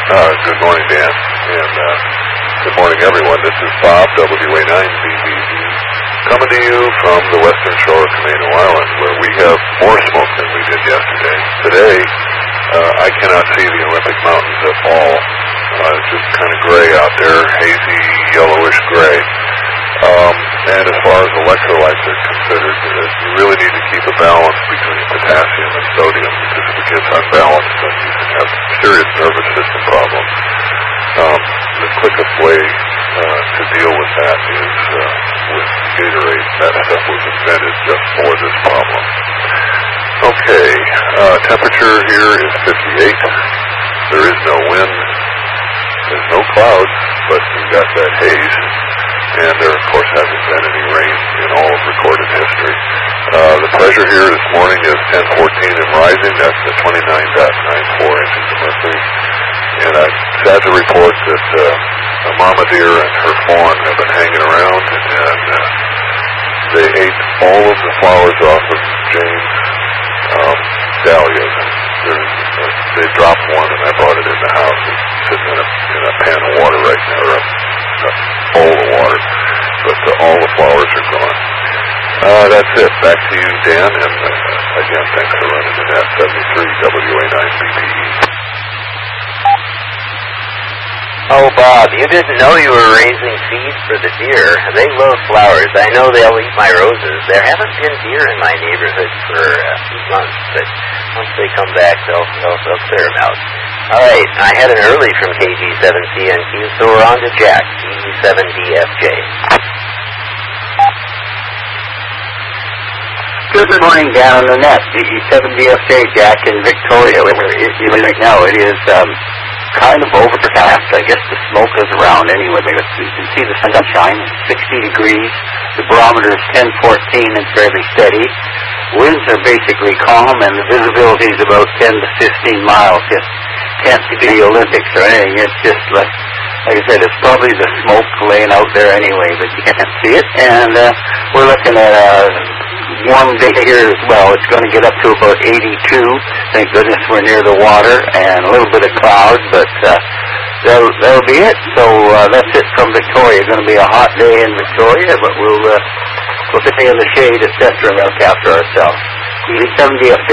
Good morning, Dan, and good morning, everyone. This is Bob, WA9BBB, coming to you from the western shore of Camino Island, where we have more smoke than we did yesterday. Today, I cannot see the Olympic Mountains at all. It's just kind of gray out there, hazy, yellowish gray. And as far as electrolytes are considered, you really need to keep a balance between potassium and sodium, because if it gets unbalanced, then you can have serious nervous system problems. The quickest way to deal with that is with Gatorade. That stuff was invented just for this problem. Okay, temperature here is 58. There is no wind. There's no clouds, but we've got that haze. And there, of course, hasn't been any rain in all of recorded history. The pressure here this morning is 1014 and rising. That's the 29.94 inches of mercury. And I'm sad to report that a mama deer and her fawn have been hanging around, and they ate all of the flowers off of Jane's dahlias. They dropped one, and I brought it in the house. It's sitting in a pan of water right now, or a bowl of water. But all the flowers are gone. That's it. Back to you, Dan. And again, thanks for running the net. 73 WA9BPE. Oh, Bob, you didn't know you were raising seeds for the deer. They love flowers. I know they'll eat my roses. There haven't been deer in my neighborhood for a few months, but once they come back, they'll clear them out. All right, I had an early from KG7CNQ, so we're on to Jack, KG7DFJ. Good morning, down on the net. KG7DFJ, Jack in Victoria. Right now, it is kind of overcast. I guess the smoke is around anyway. You can see the sunshine, 60 degrees. The barometer is 1014 and fairly steady. Winds are basically calm, and the visibility is about 10 to 15 miles. You can't see the Olympics or anything. It's just like I said, it's probably the smoke laying out there anyway, but you can't see it. And we're looking at a warm day here as well. It's going to get up to about 82. Thank goodness we're near the water, and a little bit of clouds, but that'll be it. So that's it from Victoria. It's going to be a hot day in Victoria, but we'll stay in the shade, etc., and look after ourselves. KG7DFJ.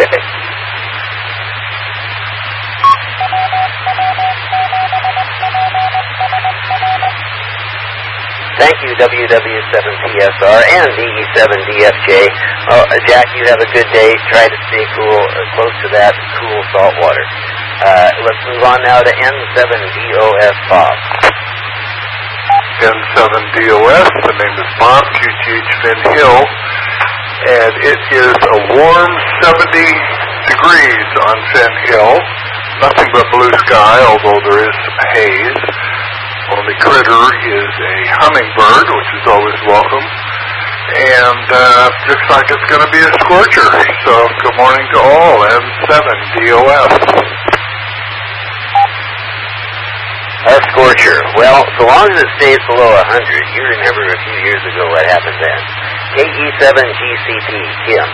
Thank you, WW7PSR and DE7DFJ. Jack, you have a good day. Try to stay cool, close to that cool salt water. Let's move on now to N7DOS Bob. N7DOS, the name is Bob, QTH Finn Hill, and it is a warm 70 degrees on Finn Hill. Nothing but blue sky, although there is some haze. Only critter is a hummingbird, which is always welcome. And looks like it's going to be a scorcher. So good morning to all, N7DOS. A scorcher. Well, so long as it stays below 100, you remember a few years ago what happened then. KE7GCP, Kim.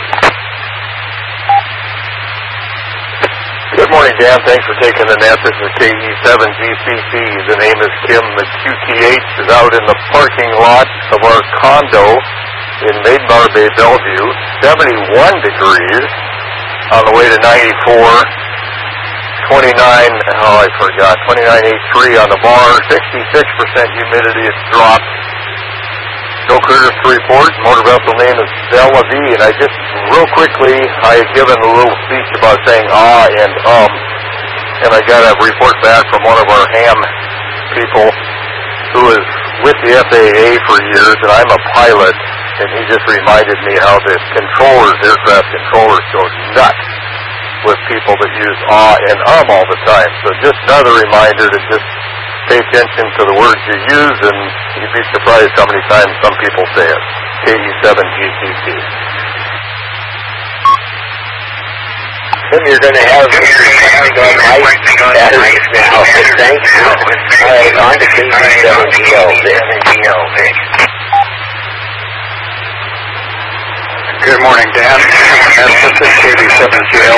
Good morning, Dan. Thanks for taking the net. This is KE7GCC. The name is Kim. The QTH is out in the parking lot of our condo in Maidmar Bay, Bellevue. 71 degrees on the way to 94. 29.83 on the bar. 66% humidity. It's dropped. No critters to report. Motor vessel name is Bella V. And I just, real quickly, I had given a little speech about saying and and I got a report back from one of our ham people who is with the FAA for years, and I'm a pilot, and he just reminded me how the controllers, aircraft controllers, go nuts with people that use and all the time. So just another reminder to just pay attention to the words you use, and you'd be surprised how many times some people say it. KE7GCC. Tim, you're going to have something on ice now. Thank you. All right, on to KG7GL. Good morning, Dan. This is KG7GL.